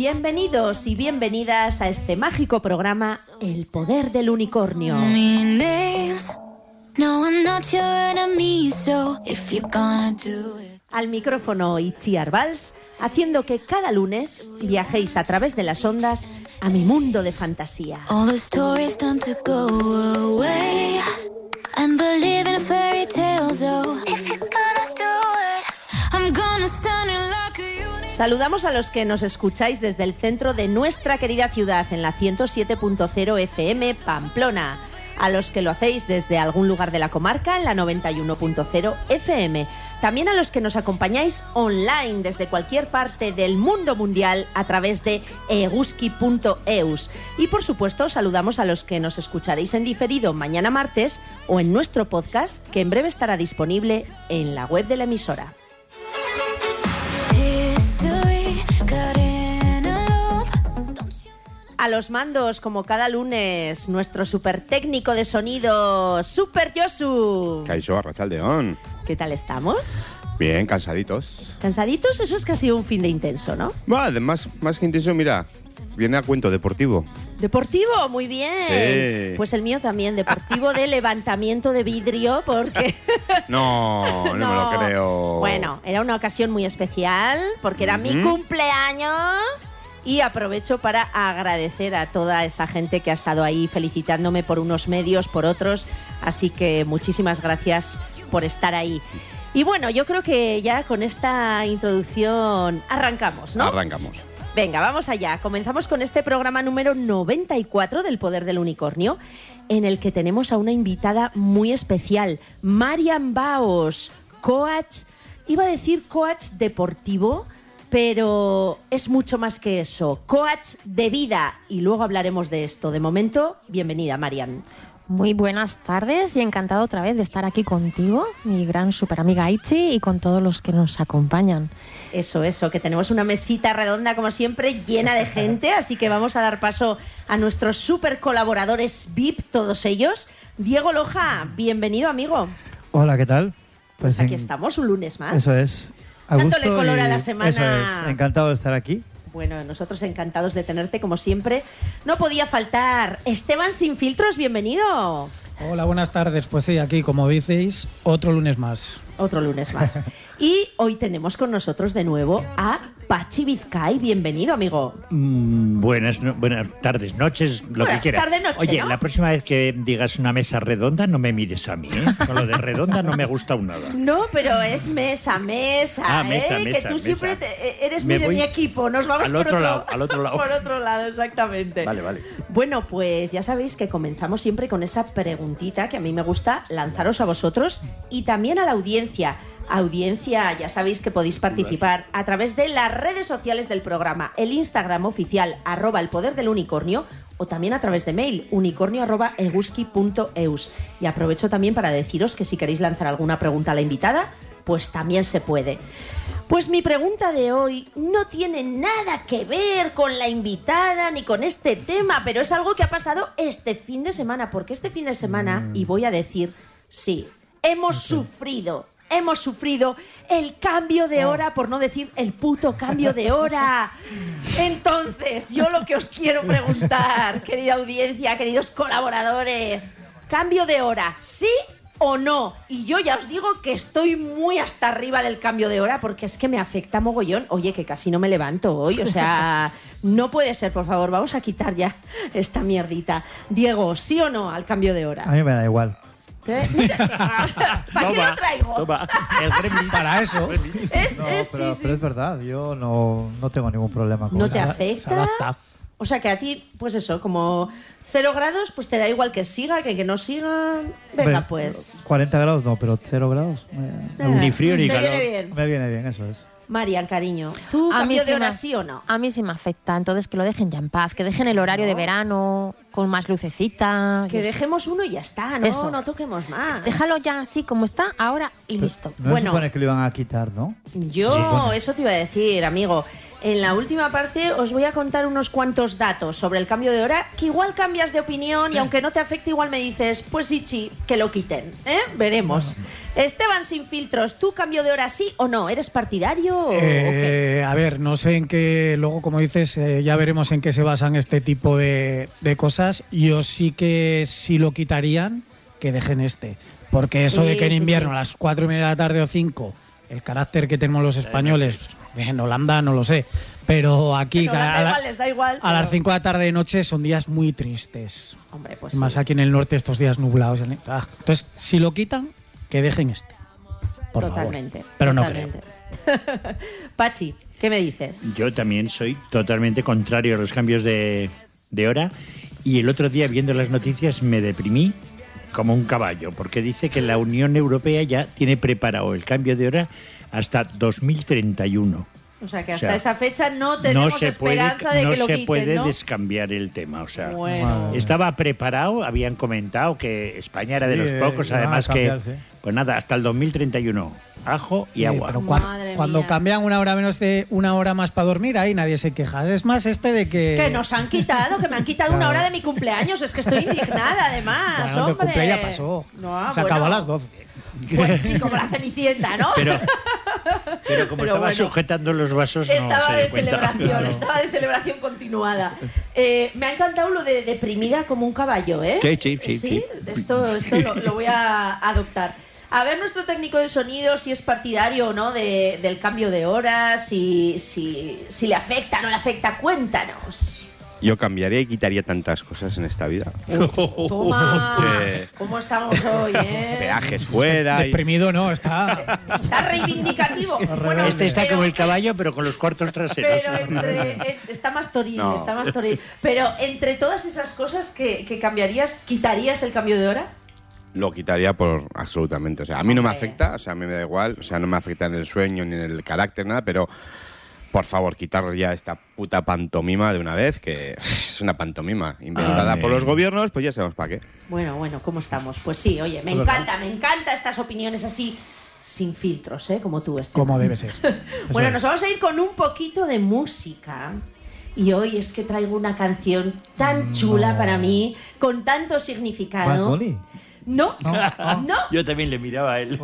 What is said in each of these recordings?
Bienvenidos y bienvenidas a este mágico programa El Poder del Unicornio. Al micrófono Itziar Valls, haciendo que cada lunes viajéis a través de las ondas a mi mundo de fantasía. Saludamos a los que nos escucháis desde el centro de nuestra querida ciudad, en la 107.0 FM Pamplona. A los que lo hacéis desde algún lugar de la comarca, en la 91.0 FM. También a los que nos acompañáis online desde cualquier parte del mundo mundial a través de eguski.eus. Y por supuesto saludamos a los que nos escucharéis en diferido mañana martes o en nuestro podcast, que en breve estará disponible en la web de la emisora. A los mandos, como cada lunes, nuestro super técnico de sonido, Super Josu. Kaixo, arratsaldeon. ¿Qué tal estamos? Bien, cansaditos. ¿Cansaditos? Eso es que ha sido un fin de intenso, ¿no? Bueno, además, más que intenso, mira, viene a cuento deportivo. ¿Deportivo? Muy bien. Sí. Pues el mío también, deportivo de levantamiento de vidrio, porque... No me lo creo. Bueno, era una ocasión muy especial, porque era mi cumpleaños... Y aprovecho para agradecer a toda esa gente que ha estado ahí felicitándome por unos medios, por otros. Así que muchísimas gracias por estar ahí. Y bueno, yo creo que ya con esta introducción arrancamos, ¿no? Arrancamos. Venga, vamos allá. Comenzamos con este programa número 94 del Poder del Unicornio, en el que tenemos a una invitada muy especial, Marian Baos, coach, iba a decir coach deportivo, pero es mucho más que eso, coach de vida, y luego hablaremos de esto. De momento, bienvenida, Marian. Muy buenas tardes y encantada otra vez de estar aquí contigo, mi gran super amiga Itzi, y con todos los que nos acompañan. Eso, que tenemos una mesita redonda, como siempre, llena de gente, así que vamos a dar paso a nuestros super colaboradores VIP, todos ellos. Diego Loja, bienvenido, amigo. Hola, ¿qué tal? Pues aquí estamos, un lunes más. Eso es. Dándole color a la semana. Eso es, encantado de estar aquí. Bueno, nosotros encantados de tenerte, como siempre. No podía faltar Esteban Sin Filtros, bienvenido. Hola, buenas tardes. Pues sí, aquí, como diceis, otro lunes más. Otro lunes más. Y hoy tenemos con nosotros de nuevo a Pachi Vizcay. Bienvenido, amigo. Buenas tardes, noches, lo que quieras. Tarde-noche, Oye, ¿no? La próxima vez que digas una mesa redonda, no me mires a mí, ¿eh? Con lo de redonda no me gusta un nada. No, pero es mesa, mesa, que tú mesa. siempre eres muy de mi equipo. Nos vamos al otro lado. Por otro lado, exactamente. Vale. Bueno, pues ya sabéis que comenzamos siempre con esa preguntita que a mí me gusta lanzaros a vosotros y también a la audiencia. Audiencia, ya sabéis que podéis participar a través de las redes sociales del programa, el Instagram oficial @elpoderdelunicornio, o también a través de mail unicornio@eguski.eus. Y aprovecho también para deciros que si queréis lanzar alguna pregunta a la invitada, pues también se puede. Pues mi pregunta de hoy no tiene nada que ver con la invitada ni con este tema, pero es algo que ha pasado este fin de semana, porque este fin de semana, y voy a decir, sí, hemos sufrido el cambio de hora, por no decir el puto cambio de hora. Entonces, yo lo que os quiero preguntar, querida audiencia, queridos colaboradores, ¿cambio de hora, sí o no? Y yo ya os digo que estoy muy hasta arriba del cambio de hora, porque es que me afecta mogollón. Oye, que casi no me levanto hoy, o sea, no puede ser, por favor, vamos a quitar ya esta mierdita. Diego, ¿sí o no al cambio de hora? A mí me da igual. ¿Qué? ¿Para qué lo traigo? Toma, el gremlin. Para eso. Pero es verdad, yo no tengo ningún problema con ¿No eso. te Se afecta? adapta. O sea, que a ti, pues eso, como 0 grados, pues te da igual que siga, que no siga. Venga, Hombre, pues. 40 grados no, pero 0 grados Ni frío ni te calor. viene bien. me viene bien, eso es. Marian, cariño, ¿tú A mí cambio sí de hora me- sí o no? A mí sí me afecta, entonces que lo dejen ya en paz, que dejen el horario de verano con más lucecita. Que y eso. dejemos uno y ya está, ¿no? Eso. No toquemos más. Déjalo ya así como está ahora y listo. No Bueno. se supone que lo iban a quitar, ¿no? Yo, Se supone. eso te iba a decir, amigo. en la última parte os voy a contar unos cuantos datos sobre el cambio de hora, que igual cambias de opinión y aunque no te afecte, igual me dices, pues sí, que lo quiten, ¿eh? Veremos. Esteban Sin Filtros, ¿tú cambio de hora sí o no? ¿Eres partidario o qué? A ver, no sé en qué, luego como dices, ya veremos en qué se basan este tipo de cosas. Yo sí que si lo quitarían, que dejen este. Porque eso de que en invierno a las 4:30 de la tarde o 5, el carácter que tenemos los españoles, en Holanda no lo sé, pero aquí Da igual, a las 5 de la tarde de noche son días muy tristes. Hombre, pues Más sí. aquí en el norte estos días nublados. Entonces, si lo quitan, que dejen este. Por Totalmente. favor. Pero no totalmente. Pachi, ¿qué me dices? Yo también soy totalmente contrario a los cambios de hora y el otro día viendo las noticias me deprimí como un caballo porque dice que la Unión Europea ya tiene preparado el cambio de hora hasta 2031. O sea, que hasta esa fecha no tenemos esperanza de que lo quiten, No se puede ¿no? descambiar el tema, o sea, Bueno. estaba preparado, habían comentado que España era de los pocos, además que, pues nada, hasta el 2031, ajo y agua. Pero Madre cuando mía. cambian una hora menos de una hora más para dormir, ahí nadie se queja. Es más de que... Que nos han quitado, que me han quitado una hora de mi cumpleaños. Es que estoy indignada, además, Bueno, hombre. el cumple ya pasó. No, se acabó a las 12. Pues sí, como la Cenicienta, ¿no? Pero como estaba bueno, sujetando los vasos, no estaba se de dio cuenta. celebración, estaba de celebración continuada. Me ha encantado lo de deprimida como un caballo, ¿eh? Sí. Esto lo voy a adoptar. A ver nuestro técnico de sonido si es partidario o no del cambio de horas, si le afecta o no le afecta. Cuéntanos. Yo cambiaría y quitaría tantas cosas en esta vida. Toma, que- ¿cómo estamos hoy, eh? Peajes fuera. Deprimido no, está... Está reivindicativo. Bueno, Este está pero- como el caballo, pero con los cuartos traseros. Pero está más toril, No. está más toril. Pero entre todas esas cosas que cambiarías, ¿quitarías el cambio de hora? Lo quitaría por absolutamente. O sea, a mí no me Hombre. afecta, o sea, a mí me da igual, o sea, no me afecta en el sueño ni en el carácter, nada, pero por favor, quitar ya esta puta pantomima de una vez, que es una pantomima inventada por los gobiernos, pues ya sabemos para qué. Bueno, ¿cómo estamos? Pues sí, oye, me encanta estas opiniones así, sin filtros, ¿eh? Como tú, Esteban. Como debe ser. Bueno, nos vamos a ir con un poquito de música. Y hoy es que traigo una canción tan chula para mí, con tanto Bad significado. Bunny. No, no. Yo también le miraba a él.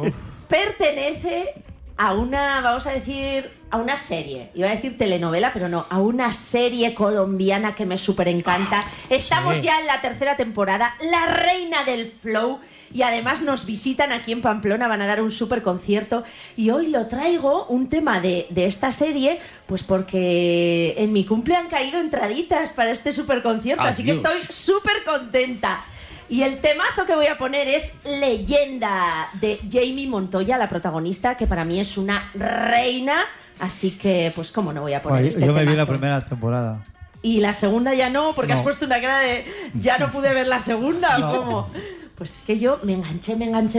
Pertenece a una, vamos a decir, a una serie. Iba a decir telenovela, pero no, a una serie colombiana que me súper encanta. Estamos ya en la tercera temporada, La Reina del Flow. Y además nos visitan aquí en Pamplona, van a dar un súper concierto. Y hoy lo traigo, un tema de esta serie, pues porque en mi cumple han caído entraditas para este súper concierto. Así que estoy súper contenta. Y el temazo que voy a poner es Leyenda, de Jamie Montoya, la protagonista, que para mí es una reina. Así que, pues, ¿cómo no voy a poner este Yo me vi la temazo? primera temporada. Y la segunda ya no, porque No. has puesto una cara de ya no pude ver la segunda, ¿o No. cómo? Pues es que yo me enganché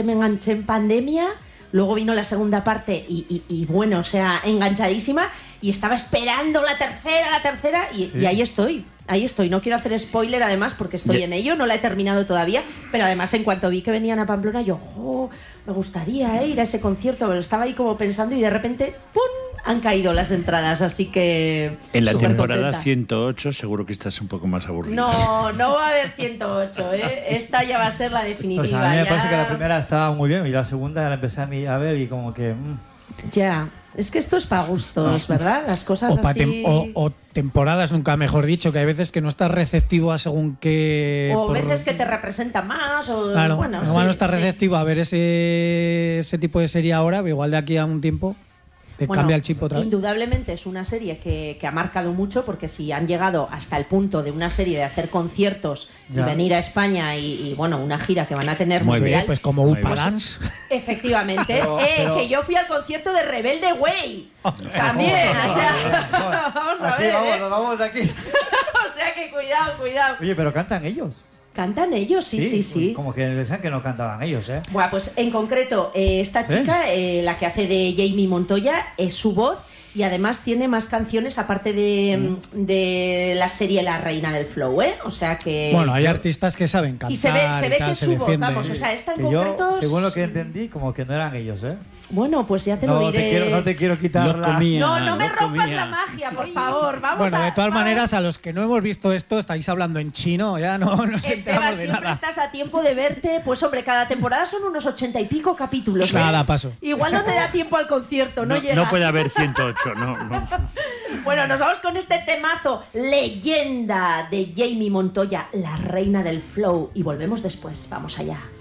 en pandemia, luego vino la segunda parte y bueno, o sea, enganchadísima, y estaba esperando la tercera, y ahí estoy. No quiero hacer spoiler además porque estoy en ello, no la he terminado todavía, pero además en cuanto vi que venían a Pamplona, yo, me gustaría ir a ese concierto, pero estaba ahí como pensando y de repente, ¡pum!, han caído las entradas, así que En la supercontenta. temporada 108 seguro que estás un poco más aburrido. No va a haber 108, ¿eh? Esta ya va a ser la definitiva. O sea, a mí me ya. parece que la primera estaba muy bien y la segunda la empecé a ver y como que... Ya, es que esto es para gustos, ¿verdad? Las cosas O, así... o temporadas, nunca mejor dicho, que hay veces que no estás receptivo a según qué... O veces que te representa más, o... Claro, bueno, igual sí, no estás sí. receptivo a ver ese tipo de serie ahora, pero igual de aquí a un tiempo te Bueno, cambia el chip otra vez. Indudablemente es una serie que ha marcado mucho, porque si han llegado hasta el punto de una serie de hacer conciertos y Ya. venir a España y bueno, una gira que van a tener Muy mundial, bien, pues como Muy Upa bien. Dance. efectivamente, Pero- que yo fui al concierto de Rebelde Way. También, o sea, vamos a Aquí ver, vamos, ¿eh? nos vamos de aquí. O sea que cuidado. Oye, pero cantan ellos. ¿Cantan ellos? Sí. Como que decían que no cantaban ellos, ¿eh? Bueno, pues en concreto, esta chica, la que hace de Jamie Montoya, es su voz y además tiene más canciones aparte de la serie La Reina del Flow, ¿eh? O sea que... Bueno, hay artistas que saben cantar y se ve y que tal, es se su voz, defienden. vamos, o sea, esta en Que yo, concreto... según lo que entendí, como que no eran ellos, ¿eh? Bueno, pues ya te lo diré. No te quiero quitar Lo comía, No me lo rompas comía. la magia, por favor. Vamos Bueno, a, de todas vamos. maneras, a los que no hemos visto esto, estáis hablando en chino, ya no nos Esteban, enteramos de siempre nada. estás a tiempo de verte. Pues hombre, cada temporada son unos 80 y pico capítulos. ¿eh? Nada, paso. Igual no te da tiempo al concierto, no llegas. No puede haber 108, no. Bueno, nos vamos con este temazo, Leyenda, de Jamie Montoya, la reina del flow. Y volvemos después. Vamos allá.